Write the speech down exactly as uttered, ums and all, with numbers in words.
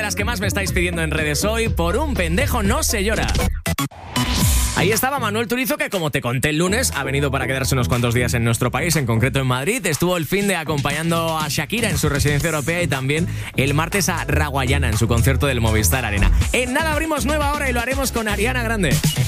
las que más me estáis pidiendo en redes hoy. Por un pendejo no se llora. Ahí estaba Manuel Turizo, que como te conté el lunes, ha venido para quedarse unos cuantos días en nuestro país, en concreto en Madrid. Estuvo el fin de acompañando a Shakira en su residencia europea y también el martes a Raguayana en su concierto del Movistar Arena. En nada abrimos nueva hora y lo haremos con Ariana Grande.